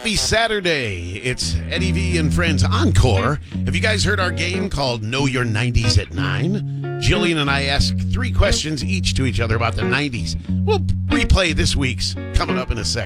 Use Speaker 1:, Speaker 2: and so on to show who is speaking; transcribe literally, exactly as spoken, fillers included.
Speaker 1: Happy Saturday. It's Eddie V and Friends Encore. Have you guys heard our game called Know Your nineties at nine? Jillian and I ask three questions each to each other about the nineties. We'll replay this week's coming up in a second.